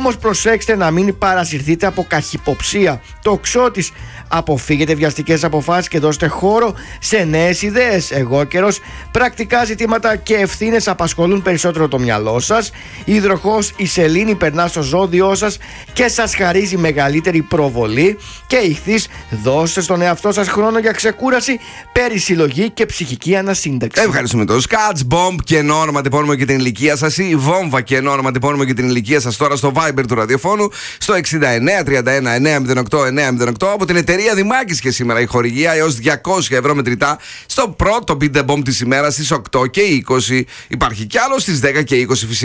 Όμως προσέξτε να μην παρασυρθείτε από καχυποψία, τοξότης. Αποφύγετε βιαστικές αποφάσεις και δώστε χώρο σε νέες ιδέες. Εγώκερος, πρακτικά ζητήματα και ευθύνες απασχολούν περισσότερο το μυαλό σας. Υδροχόος, η σελήνη περνά στο ζώδιό σας και σας χαρίζει μεγαλύτερη προβολή. Και Ιχθύς, δώστε στον εαυτό σας χρόνο για ξεκούραση, περισυλλογή και ψυχική ανασύνταξη. Ευχαριστούμε το Scratch Bomb, κενό ονοματεπώνυμο και την ηλικία σας, ή Βόμβα, κενό ονοματεπώνυμο και την ηλικία σας, τώρα στο Viber του ραδιοφώνου στο 6931-908-908. Από την εταιρεία Δημάκης και σήμερα η χορηγία έως 200 ευρώ μετρητά στο πρώτο Beat the Bomb της ημέρας στις 8 και 20. Υπάρχει κι άλλο στις 10 και 20 φυσικά.